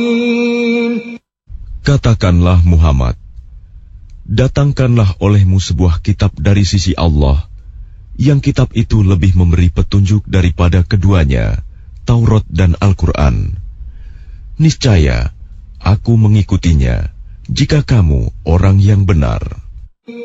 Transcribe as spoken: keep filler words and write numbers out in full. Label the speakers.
Speaker 1: Katakanlah Muhammad, datangkanlah olehmu sebuah kitab dari sisi Allah, yang kitab itu lebih memberi petunjuk daripada keduanya, Taurat dan Al-Quran. Niscaya, aku mengikutinya, jika kamu orang yang benar.